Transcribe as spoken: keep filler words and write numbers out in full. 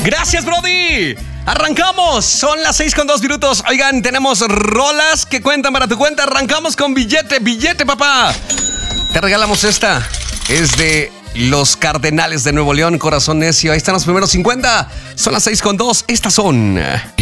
Gracias, Brody. Arrancamos. Son las seis con dos minutos. Oigan, tenemos rolas que cuentan para tu cuenta. Arrancamos con billete, billete, papá. Te regalamos esta. Es de los Cardenales de Nuevo León, Corazón Necio. Ahí están los primeros cincuenta. Son las seis con dos. Estas son